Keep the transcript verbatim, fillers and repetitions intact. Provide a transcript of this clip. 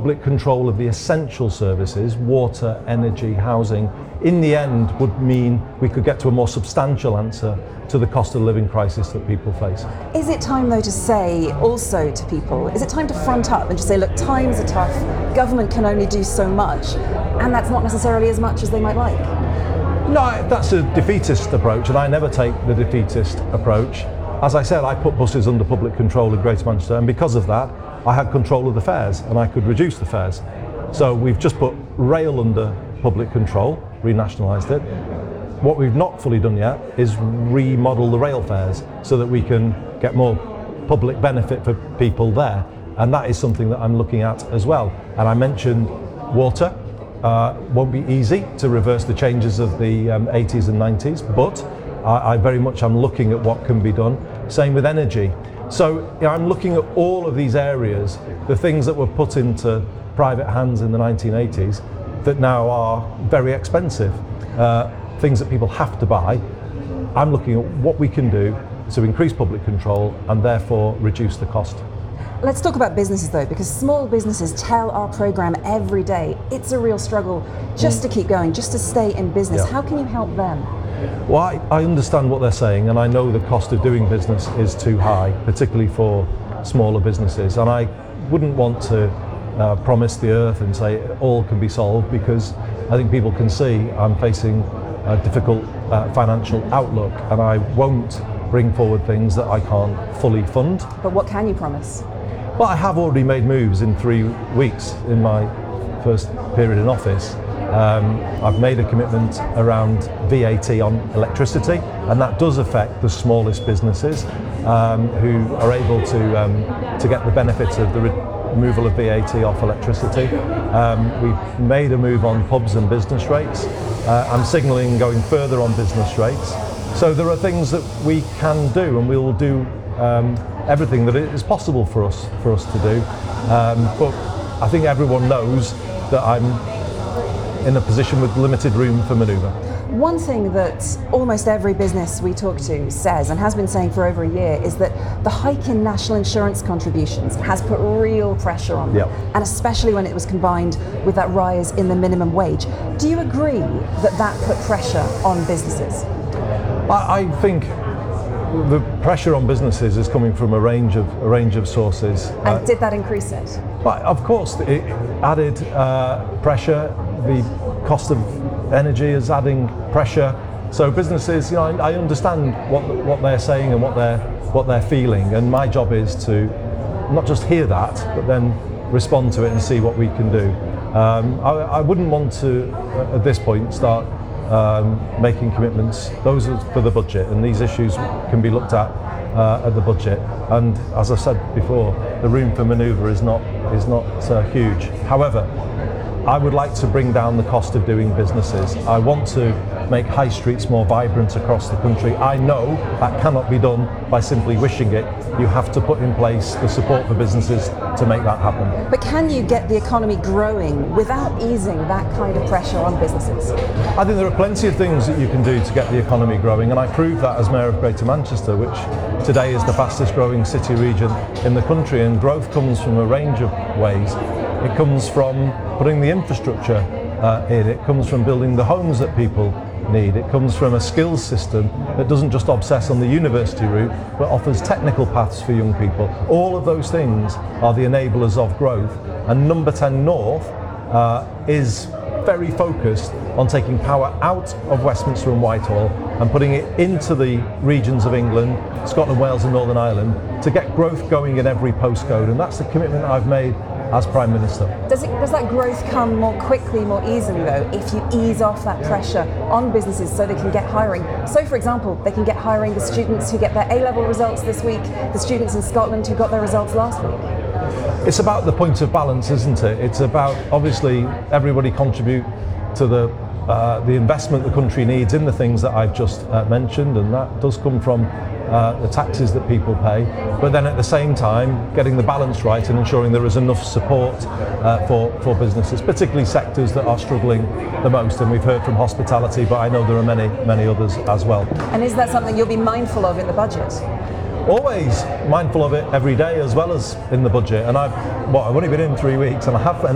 public control of the essential services, water, energy, housing, in the end would mean we could get to a more substantial answer to the cost of living crisis that people face. Is it time though to say also to people, is it time to front up and just say, look, times are tough, government can only do so much, and that's not necessarily as much as they might like? No, that's a defeatist approach, and I never take the defeatist approach. As I said, I put buses under public control in Greater Manchester, and because of that, I had control of the fares, and I could reduce the fares. So we've just put rail under public control, renationalised it. What we've not fully done yet is remodel the rail fares so that we can get more public benefit for people there, and that is something that I'm looking at as well. And I mentioned water. Uh, won't be easy to reverse the changes of the um, eighties and nineties, but I, I very much am looking at what can be done. Same with energy. So you know, I'm looking at all of these areas, the things that were put into private hands in the nineteen eighties that now are very expensive, uh, things that people have to buy. I'm looking at what we can do to increase public control and therefore reduce the cost. Let's talk about businesses though, because small businesses tell our programme every day it's a real struggle just to keep going, just to stay in business. Yeah. How can you help them? Well, I, I understand what they're saying, and I know the cost of doing business is too high, particularly for smaller businesses. And I wouldn't want to uh, promise the earth and say all can be solved, because I think people can see I'm facing a difficult uh, financial outlook, and I won't bring forward things that I can't fully fund. But what can you promise? Well, I have already made moves in three weeks in my first period in office. Um, I've made a commitment around V A T on electricity, and that does affect the smallest businesses um, who are able to um, to get the benefits of the re- removal of V A T off electricity. Um, we've made a move on pubs and business rates. Uh, I'm signalling going further on business rates. So there are things that we can do, and we will do um, everything that is possible for us for us to do. Um, but I think everyone knows that I'm in a position with limited room for manoeuvre. One thing that almost every business we talk to says, and has been saying for over a year, is that the hike in national insurance contributions has put real pressure on them, Yep. and especially when it was combined with that rise in the minimum wage. Do you agree that that put pressure on businesses? I, I think the pressure on businesses is coming from a range of a range of sources. And Uh, did that increase it? But of course, it added uh, pressure. The cost of energy is adding pressure. So businesses, you know, I, I understand what what they're saying and what they're what they're feeling, and my job is to not just hear that, but then respond to it and see what we can do. Um, I, I wouldn't want to, at this point, start um, making commitments. Those are for the budget, and these issues can be looked at uh, at the budget. And as I said before, the room for manoeuvre is not is not uh, huge. However, I would like to bring down the cost of doing businesses. I want to make high streets more vibrant across the country. I know that cannot be done by simply wishing it. You have to put in place the support for businesses to make that happen. But can you get the economy growing without easing that kind of pressure on businesses? I think there are plenty of things that you can do to get the economy growing, and I proved that as Mayor of Greater Manchester, which today is the fastest growing city region in the country, and growth comes from a range of ways. It comes from putting the infrastructure uh, in, it comes from building the homes that people need, it comes from a skills system that doesn't just obsess on the university route but offers technical paths for young people. All of those things are the enablers of growth, and Number ten North uh, is very focused on taking power out of Westminster and Whitehall and putting it into the regions of England, Scotland, Wales and Northern Ireland to get growth going in every postcode, and that's the commitment I've made as Prime Minister. Does, it, does that growth come more quickly, more easily though, if you ease off that pressure on businesses so they can get hiring? So for example, they can get hiring the students who get their A-level results this week, the students in Scotland who got their results last week. It's about the point of balance, isn't it? It's about, obviously, everybody contribute to the uh, the investment the country needs in the things that I've just uh, mentioned, and that does come from uh, the taxes that people pay. But then at the same time, getting the balance right and ensuring there is enough support uh, for, for businesses, particularly sectors that are struggling the most. And we've heard from hospitality, but I know there are many, many others as well. And is that something you'll be mindful of in the budget? Always mindful of it every day, as well as in the budget. And I've, well, I've only been in three weeks, and I have.